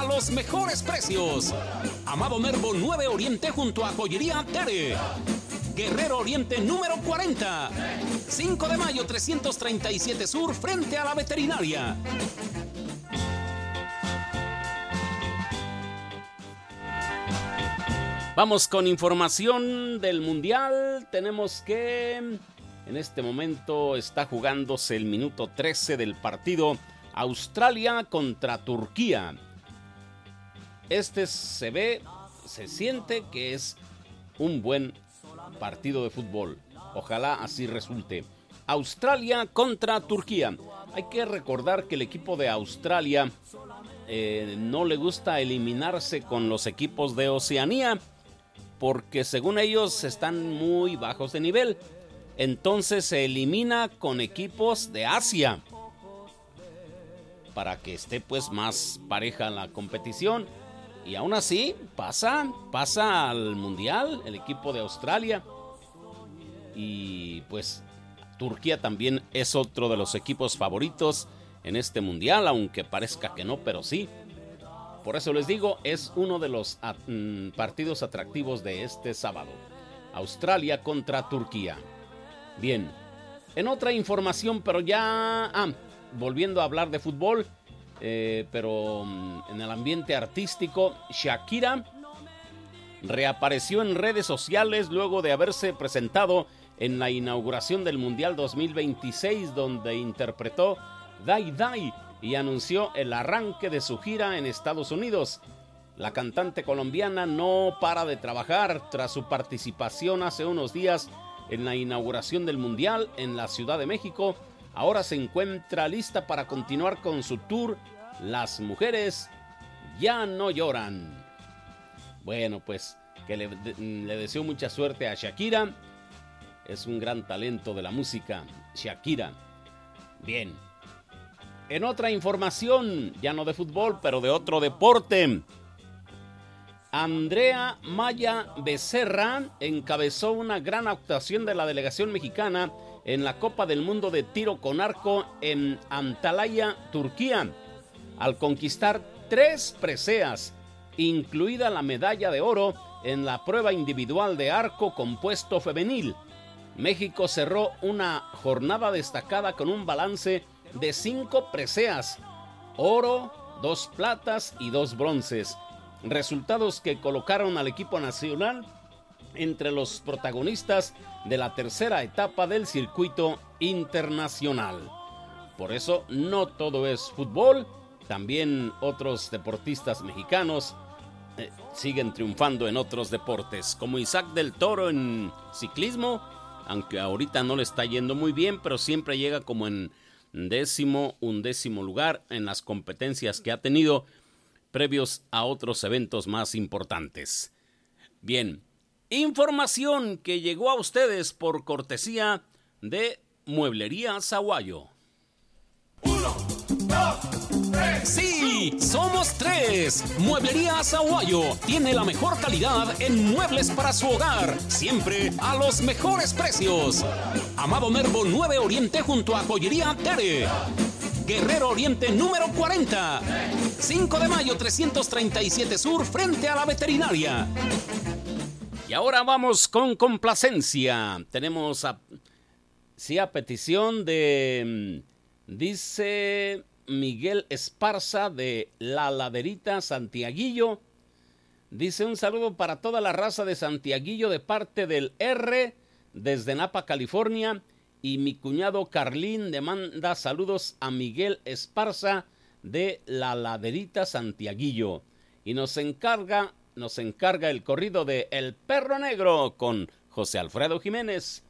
los mejores precios. Amado Nervo 9 Oriente junto a Joyería Tere. Guerrero Oriente número 40. 5 de mayo 337 Sur frente a la veterinaria. Vamos con información del Mundial. Tenemos que en este momento está jugándose el minuto 13 del partido Australia contra Turquía. Se siente que es un buen partido de fútbol. Ojalá así resulte. Australia contra Turquía. Hay que recordar que el equipo de Australia no le gusta eliminarse con los equipos de Oceanía, porque según ellos están muy bajos de nivel. Entonces se elimina con equipos de Asia para que esté pues más pareja la competición. Y aún así pasa al Mundial el equipo de Australia. Y pues Turquía también es otro de los equipos favoritos en este Mundial, aunque parezca que no, pero sí. Por eso les digo, es uno de los partidos atractivos de este sábado. Australia contra Turquía. Bien, en otra información, pero ya volviendo a hablar de fútbol, pero en el ambiente artístico, Shakira reapareció en redes sociales luego de haberse presentado en la inauguración del Mundial 2026, donde interpretó Dai Dai y anunció el arranque de su gira en Estados Unidos. La cantante colombiana no para de trabajar tras su participación hace unos días en la inauguración del Mundial en la Ciudad de México. Ahora se encuentra lista para continuar con su tour Las Mujeres Ya No Lloran. Bueno, pues que le deseo mucha suerte a Shakira. Es un gran talento de la música, Shakira. Bien. En otra información, ya no de fútbol, pero de otro deporte. Andrea Maya Becerra encabezó una gran actuación de la delegación mexicana en la Copa del Mundo de Tiro con Arco en Antalya, Turquía, al conquistar 3 preseas, incluida la medalla de oro en la prueba individual de arco compuesto femenil. México cerró una jornada destacada con un balance de 5 preseas, oro, 2 platas y 2 bronces. Resultados que colocaron al equipo nacional entre los protagonistas de la tercera etapa del circuito internacional. Por eso no todo es fútbol, también otros deportistas mexicanos siguen triunfando en otros deportes, como Isaac del Toro en ciclismo, aunque ahorita no le está yendo muy bien, pero siempre llega como en undécimo lugar en las competencias que ha tenido previos a otros eventos más importantes. Bien, información que llegó a ustedes por cortesía de Mueblería Zaguayo. 1, 2, 3. Sí, somos 3. Mueblería Zaguayo tiene la mejor calidad en muebles para su hogar, siempre a los mejores precios. Amado Nervo 9 Oriente junto a Joyería Tere. Guerrero Oriente número 40. 5 de mayo 337 Sur frente a la veterinaria. Y ahora vamos con complacencia. Tenemos a petición de, dice Miguel Esparza de La Laderita, Santiaguillo. Dice un saludo para toda la raza de Santiaguillo de parte del R desde Napa, California. Y mi cuñado Carlín le manda saludos a Miguel Esparza de La Laderita, Santiaguillo. Y nos encarga el corrido de El Perro Negro con José Alfredo Jiménez.